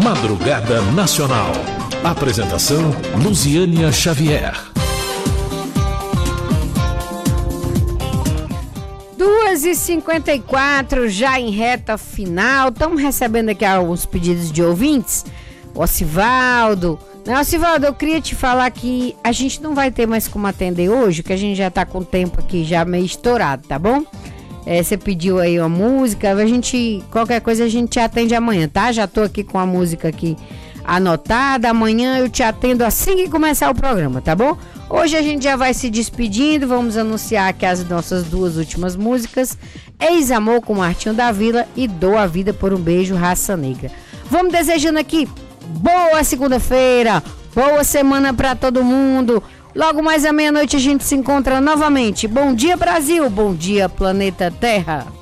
Madrugada Nacional. Apresentação Luziânia Xavier. 2h54, já em reta final. Estamos recebendo aqui alguns pedidos de ouvintes. O Ocivaldo. Ocivaldo, eu queria te falar que a gente não vai ter mais como atender hoje, que a gente já tá com o tempo aqui já meio estourado, tá bom? Você pediu aí uma música, qualquer coisa a gente te atende amanhã, tá? Já tô aqui com a música aqui anotada. Amanhã eu te atendo assim que começar o programa, tá bom? Hoje a gente já vai se despedindo, vamos anunciar aqui as nossas duas últimas músicas: Ex-Amor com Martinho da Vila e Dou a Vida por um Beijo, Raça Negra. Vamos desejando aqui boa segunda-feira, boa semana pra todo mundo. Logo mais à meia-noite a gente se encontra novamente. Bom dia, Brasil, bom dia, planeta Terra.